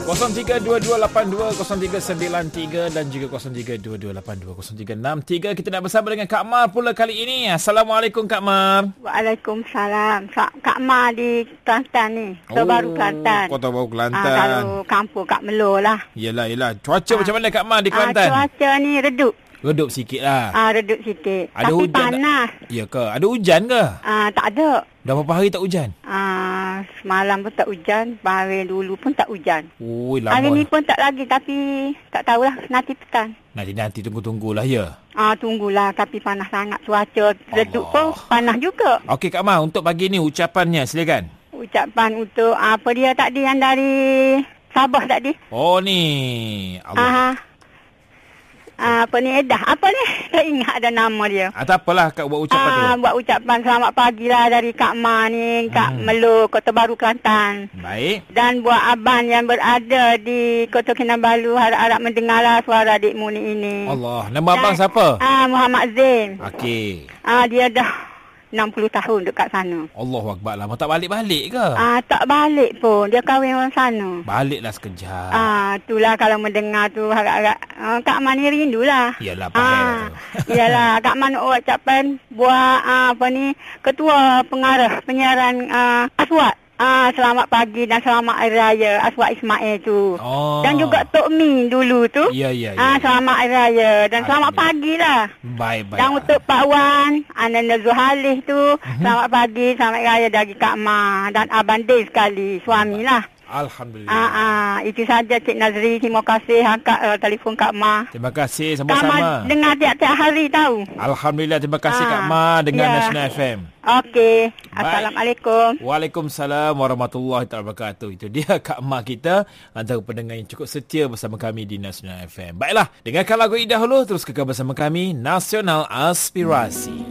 0322820393 dan juga 0322820363. Kita nak bersama dengan Kak Mar pula kali ini. Assalamualaikum Kak Mar. Waalaikumsalam. Kak Mar di Kelantan ni. Kota Baru Kelantan. Kota Baru Kelantan. Kalau kampung Kak Melo lah. Yelah. Cuaca macam mana Kak Mar di Kelantan? Cuaca ni redup. Redup sikit lah. Redup sikit. Ada tapi hujan panas. Ya ke? Ada hujan ke? Tak ada. Dah berapa hari tak hujan? Semalam pun tak hujan. Hari dulu pun tak hujan. Ui, lama. Hari ni pun tak lagi. Tapi tak tahulah. Nanti petang. Nanti tunggu-tunggulah ya. Tunggulah. Tapi panas sangat. Cuaca redup pun panas juga. Okey Kak Mar, untuk pagi ni ucapannya silakan. Ucapan untuk apa dia tadi yang dari Sabah tadi? Oh ni. Allah. Apa ni Edah? Apa ni? Tak ingat ada nama dia. Tak apalah Kak buat ucapan tu. Buat ucapan selamat pagi lah dari Kak Ma ni, Kak Melo, Kota Baru Kelantan. Baik. Dan buat abang yang berada di Kota Kinabalu, harap-harap mendengarlah suara adikmu ni ini. Allah. Nama abang siapa? Muhammad Zain. Okey. Dia dah 60 tahun dekat sana. Allahu Akbar. Lama tak balik-balik ke? Tak balik pun. Dia kahwin orang sana. Baliklah sekejap. Itulah kalau mendengar tu harap-harap Kak Man ni rindulah. Yalah, faham. Yalah, Kak Man nak ucapan buat Ketua Pengarah Penyiaran Aswat. Selamat pagi dan selamat Hari Raya Aswat Ismail tu. Dan juga Tok Mi dulu tu. Ya. Selamat Hari Raya dan selamat pagi lah. Baik. Dan untuk Pak Wan, Ananda Zuhalih tu, selamat pagi, selamat Hari Raya dari Kak Ma. Dan Abang Dave sekali, suami lah. Alhamdulillah. Itu saja Cik Nazri. Terima kasih telefon Kak Ma. Terima kasih Kak sama-sama. Ma dengar tiap-tiap hari tahu. Alhamdulillah. Terima kasih Kak Ma dengan Nasional FM. Okey. Assalamualaikum. Waalaikumsalam warahmatullahi wabarakatuh. Itu dia Kak Ma kita, antara pendengar yang cukup setia bersama kami di Nasional FM. Baiklah, dengarkan lagu ini dahulu, terus kekal bersama kami Nasional Aspirasi.